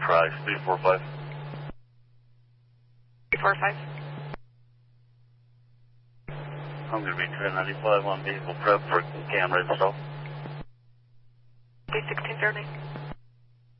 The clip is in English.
try 345. 345. I'm going to be 1095 on vehicle prep for camera install. B1630.